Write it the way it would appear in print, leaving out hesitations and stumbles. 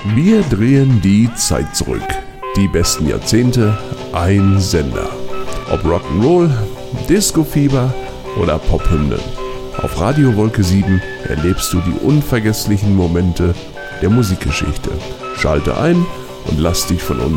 Wir drehen die Zeit zurück. Die besten Jahrzehnte, ein Sender. Ob Rock'n'Roll, Disco-Fieber oder Pophymnen. Auf Radio Wolke 7 erlebst du die unvergesslichen Momente der Musikgeschichte. Schalte ein und lass dich von uns